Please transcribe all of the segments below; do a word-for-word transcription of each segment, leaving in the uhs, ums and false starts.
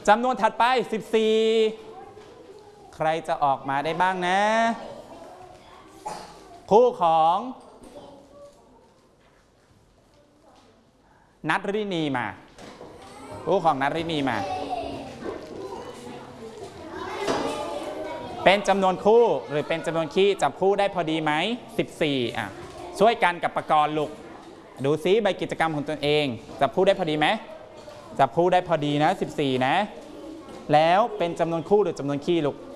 จำนวนถัดไปสิบสี่ใครจะออกมาได้บ้างนะคู่ของนัทรินีมาคู่ของนัทรินีมาเป็นจำนวนคู่หรือเป็นจำนวนคี่จับคู่ได้พอดีไหมสิบสี่อ่ะช่วยกันกับประกรณ์ลูกดูซิใบกิจกรรมของตนเองจับคู่ได้พอดีไหมจับคู่ได้พอดีนะสิบสี่นะแล้วเป็นจำนวนคู่หรือจำนวนคี่ลูก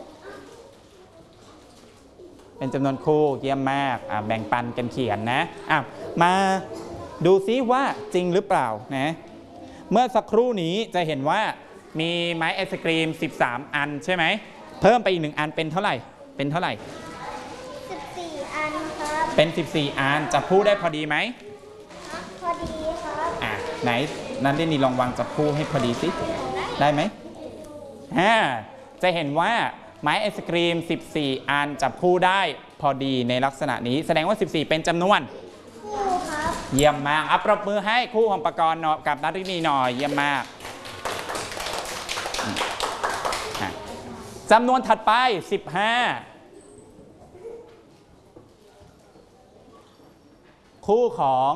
เป็นจำนวนคู่เยี่ยมมากอ่ะแบ่งปันกันเขียนนะอ่ะมาดูซิว่าจริงหรือเปล่านะเมื่อสักครู่นี้จะเห็นว่ามีไม้ไอศกรีมสิบสามอันใช่ไหมเพิ่มไปอีกหนึ่งอันเป็นเท่าไหร่เป็นเท่าไหร่สิบสี่อันครับเป็นสิบสี่อันจับคู่ได้พอดีไหมพอดีครับอ่ะไหนนั้นได้นี่ลองวางจับคู่ให้พอดีสิได้ไหมอ่าจะเห็นว่าไม้ไอศกรีมสิบสี่อันจับคู่ได้พอดีในลักษณะนี้แสดงว่าสิบสี่เป็นจำนวนคู่ครับเยี่ยมมากอัปรบมือให้คู่ของประกรณ์กับนัทรินีหน่อยเยี่ยมมากจำนวนถัดไปสิบห้าคู่ของ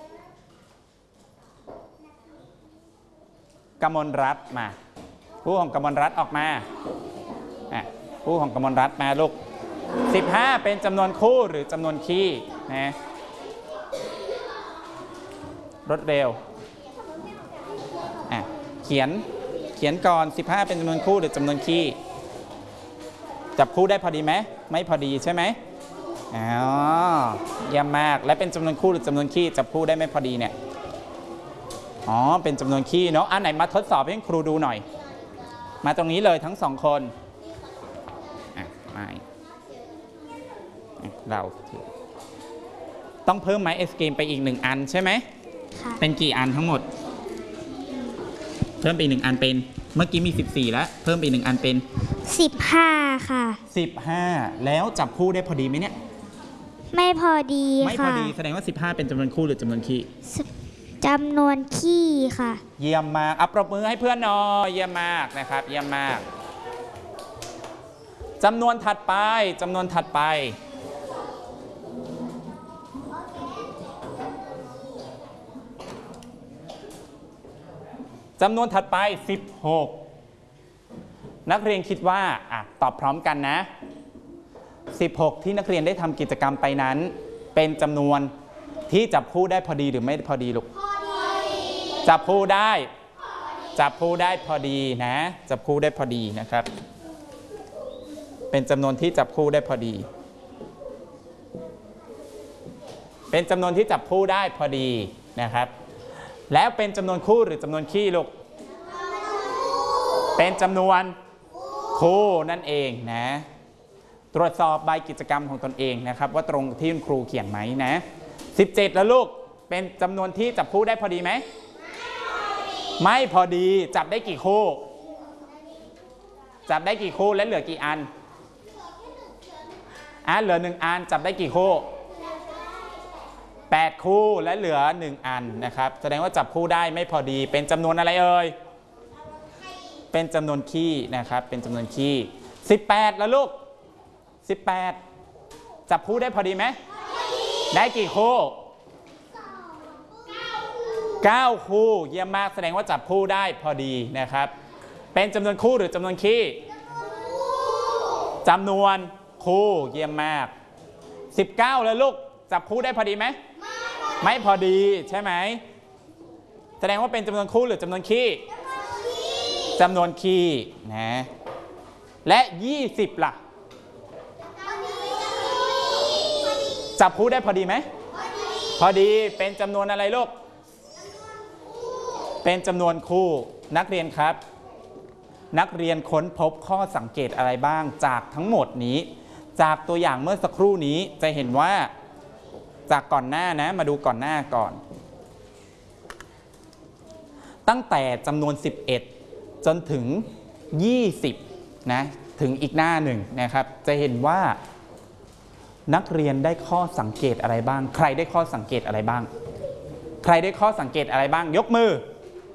กมลรัตน์มาคู่ของกมลรัตน์ออกมาคู่ของกมลรัตน์มาลูกสิบห้าเป็นจำนวนคู่หรือจำนวนคี่นะรวดเร็วเขียนเขียนก่อนสิบห้าเป็นจำนวนคู่หรือจำนวนคี่จับคู่ได้พอดีไหมไม่พอดีใช่ไหมอ๋อเยี่ยมมากและเป็นจำนวนคู่หรือจำนวนคี่จับคู่ได้ไม่พอดีเนี่ยอ๋อเป็นจำนวนคี่เนาะอันไหนมาทดสอบให้ครูดูหน่อยมาตรงนี้เลยทั้งสองคนอ่ะไม่เราต้องเพิ่มไม้ไอศกรีมไปอีกหนึ่งอันใช่ไหมเป็นกี่อันทั้งหมดเพิ่มไปอีกหนึ่งอันเป็นเมื่อกี้มีสิบสี่แล้วเพิ่มไปอีกหนึ่งอันเป็นสิบห้าค่ะสิบห้าแล้วจับคู่ได้พอดีไหมเนี่ยไม่พอดีค่ะไม่พอดีแสดงว่าสิบห้าเป็นจำนวนคู่หรือจำนวนคี่จำนวนคี่ค่ะเยี่ยมมากอัปรบมือให้เพื่อนหน่อยเยี่ยมมากนะครับเยี่ยมมากจำนวนถัดไปจำนวนถัดไปจำนวนถัดไปสิบหกนักเรียนคิดว่าอ่ะตอบพร้อมกันนะสิบหกที่นักเรียนได้ทำกิจกรรมไปนั้นเป็นจำนวนที่จับคู่ได้พอดีหรือไม่พอดีลูกจับคู่ได้จับคู่ได้พอดีนะจับคู่ได้พอดีนะครับเป็นจำนวนที่จับคู่ได้พอดีเป็นจำนวนที่จับคู่ได้พอดีนะครับแล้วเป็นจำนวนคู่หรือจำนวนคี่ลูกเป็นจำนวนคู่นั่นเองนะตรวจสอบใบกิจกรรมของตนเองนะครับว่าตรงที่คุณครูเขียนไหมนะสิบเจ็ดแล้วลูกเป็นจำนวนที่จับคู่ได้พอดีไหมไม่พอดีจับได้กี่คู่จับได้กี่คู่และเหลือกี่อันอ่ะเหลือหนึ่งอันจับได้กี่คู่แปดคู่และเหลือหนึ่งอันนะครับแสดงว่าจับคู่ได้ไม่พอดีเป็นจำนวนอะไรเอ่ยเป็นจำนวนคี่นะครับเป็นจำนวนคี่สิบแปดแล้วลูกสิบแปดจับคู่ได้พอดีไหมได้กี่คู่เก้าคู่เยี่ยมมากแสดงว่าจับคู่ได้พอดีนะครับเป็นจำนวนคู่หรือจำนวนคี่จำนวนคู่เยี่ยมมากสิบเก้าแล้วลูกจับคู่ได้พอดีไหมไม่พอดีใช่ไหมแสดงว่าเป็นจำนวนคู่หรือจำนวนคี่จำนวนคี่นะและยี่สิบล่ะจับคู่ได้พอดีไหมพอดีเป็นจำนวนอะไรลูกเป็นจำนวนคู่นักเรียนครับนักเรียนค้นพบข้อสังเกตอะไรบ้างจากทั้งหมดนี้จากตัวอย่างเมื่อสักครู่นี้จะเห็นว่าจากก่อนหน้านะมาดูก่อนหน้าก่อนตั้งแต่จำนวนสิบเอ็ดจนถึงยี่สิบนะถึงอีกหน้าหนึ่งนะครับจะเห็นว่านักเรียนได้ข้อสังเกตอะไรบ้างใครได้ข้อสังเกตอะไรบ้างใครได้ข้อสังเกตอะไรบ้างยกมือ